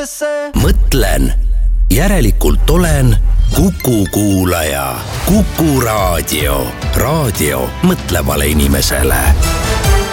mõttesse. Mõtlen, järelikult olen Kuku kuulaja. Kuku raadio. Raadio mõtlevale inimesele.